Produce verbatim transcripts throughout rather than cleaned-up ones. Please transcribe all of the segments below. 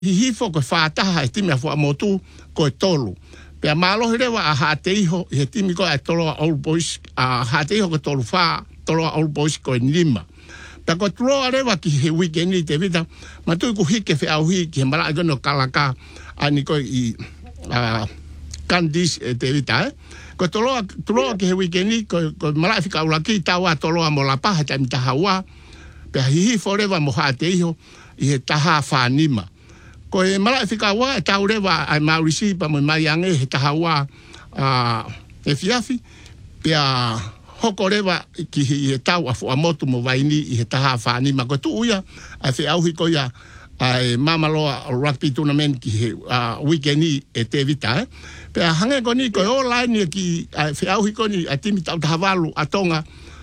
hifo ko fataha e timi fo motu ko tolu pe malo hele wa ha te iho e timi ko tolo all boys a ha te iho ko tolu fa tolo all boys ko lima pe ko tolo ale wa ki he weekend te vida ma tu ko hike fe au hi ki mala go no kalaka ani ko i a kandis te vida ko tolo tolo ki he weekend ko ko mala fika ula ki tawa tolo mo la pa ta mita hawa pe hi forever mo ha te iho i he taha fa nima ko e mala fika wa e tau rewa ai maurisi pa mo mai ange he tahawa a e fiafi pe a hoko rewa ki he tau a fo motu mo vaini i he taha fani ma ko tu uia a fe au hiko ia ai mamaloa rugby tournament ki he a weekend e te vita pe a hange ko ni ko online ki a fe au hiko ni a timi tau tahavalu a tonga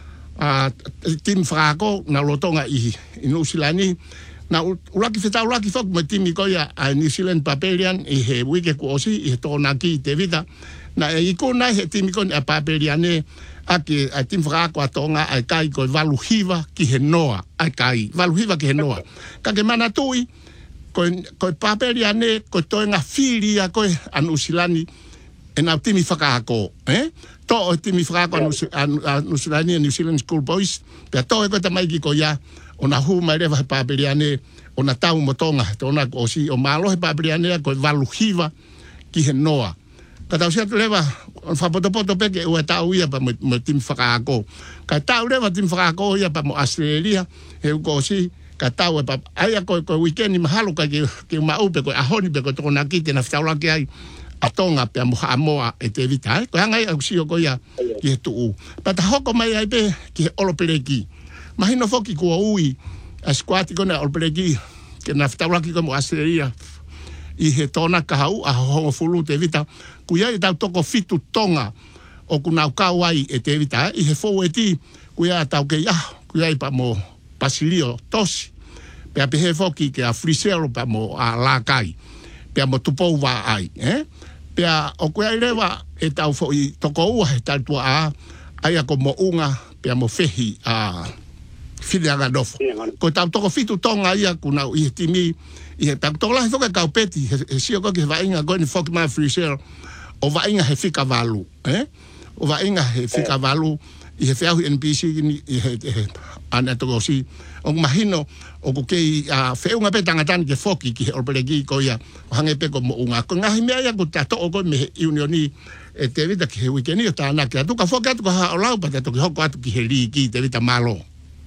a tim frako na lotonga i New Zealand na ulaki feta ulaki fok mo timi ko ya a New Zealand Papelian i he wike ko osi i to na ki te vida na e ko na he timi ko a Papelian e a ki a tim fra ko atonga ai kai ko valuhiva ki he noa ai kai valuhiva ki he noa ka ke mana tui ko ko Papelian e ko to nga filia ko a New Zealand e na timi faka ko eh to timi fra ko a New Zealand New Zealand School Boys pe to ko ta mai ki ko ya ona hu mai reva Papeliane ona tau motonga tona ko si o malo he Papeliane ko valuhiva ki he noa ka tau sia leva fa poto poto peke o tau ia pa mo tim fakako ka tau leva tim fakako ia pa mo Australia he ko si ka tau pa ai ko ko weekend mahalo ka ki ki ma upe ko ahoni pe ko tona ki te na ftaula ki ai atonga pe mo amoa e te vita ko hanga ai si ko ia ki tu pa ta hoko mai ai pe ki olopeleki mahino foki ko ui a squat ko na olbregi ke na ftaula ki ko mo Australia i he tona ka hau a ho fulu te vita ku ia ta toko fitu tonga o ku na ka wai e te vita i he fo eti ku ia ta ke ya ku ia pa mo pasilio tos pe a pe he foki ke a frisero pa mo a la kai pe mo tupo wa ai eh pe a o ku ia lewa e ta fo i toko u he ta tua a ai ko mo unga pe mo fehi a filia gadofo ko tau toko fitu tonga ia kuna i timi i he tau tola he foka kaupeti he sio ko ke va inga go ni fok ma freezer o va inga he fika valu eh o va inga he fika valu i he fau N B C ni i he ana to si o mahino o ko ke a feu nga petanga tan ke foki ki o pelegi ko ia hange pe ko mo unga ko nga me ia ko tato o ko me unioni e te vida ke weekend o ta na ka tu ka foka tu ka o lau pa to ki hoko atu ki he li ki te vida malo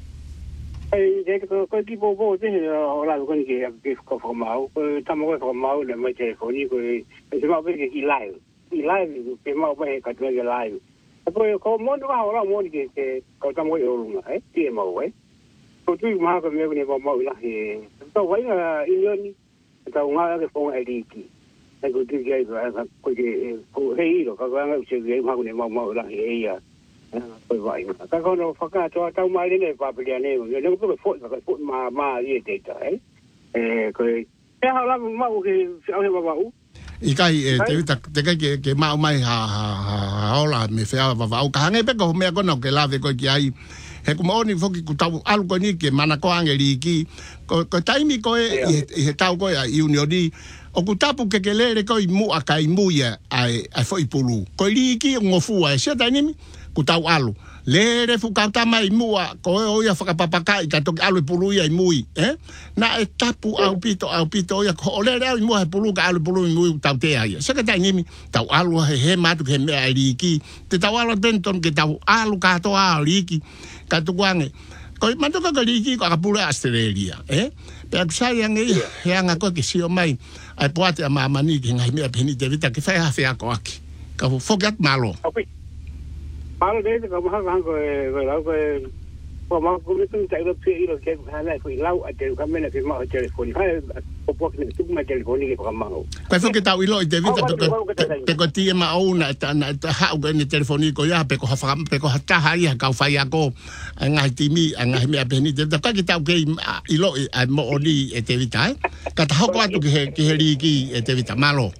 ai de ko ko ki bo bo de o la ko ni ke ke ko fo mau ko tamo ko fo mau le mai te ko ni ko e se mau be ki live i live pe mau be ka tu ke live ko ko mo no ha la mo ni ke ko tamo e o lunga eh ti mau eh ko tu ma ko me ni bo mau la he to wai na i ni ta nga ke fo e di ki e ko ti ke ko ke ko he ro ka ga se ge ma ko ni mau mau la he ya ko vai ka ko no fa ka to ta mai ne Papeliane no no ko fo ka fo ma ma i te ta eh eh ko e ha la ma o ke au he ba u i kai e te vita te kai ke ke ma mai ha ha ola me fea va va o ka nge pe ko me ko no ke la de ko ki ai he ko mo ni fo ki ku tau al ko ni ke mana ko angeli ki ko ko taimi ko e he tau ko ya unioni o ku tapu ke ke le ko i mu a kai mu ya ai ai fo i pulu ko li ki ngo fu a se ta ni ku tau alu le re fu ka ta mai mua ko o ia fa papa ka ta to alu pulu ia mui eh na e tapu au pito au pito ia ko le re mua pulu ka alu pulu mui tau te ai se ka ta ni tau alu he he matu ke me ali ki te tau alu benton ke tau alu ka to ali ki ka tu wange ko matu ka li ki ka pulu Australia eh pe sa yang e yang ko ke si o mai ai poate a mama ni ke ngai me peni de vita ke fa ha fa ko aki ka forget malo Malo de ko ma ha ko ko la ko ko ma ko ni tu tai lo pi lo ke ha na ko lau a te ka me na ke ma telefoni ha ko po ni tu ma telefoni ke ko ma o ko fo ke tau ilo de vita to te ko ti ma o na ta na ha o ni telefoni ko ya pe ko ha fa pe ko ha ta ha ya ka fa ya ko nga ti mi nga me a beni de ta ke tau ke ilo a mo oni e te vita ka ta ko atu ke ke ri ki e te vita malo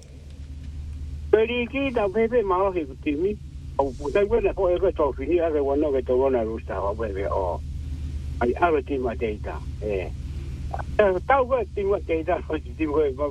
ri ki ta pe pe ma o ke ti mi o putai buena po e ko to fini a ke wono ke to wona rusta o be o ai ave ti ma data eh 到个點個記得，我唔知佢。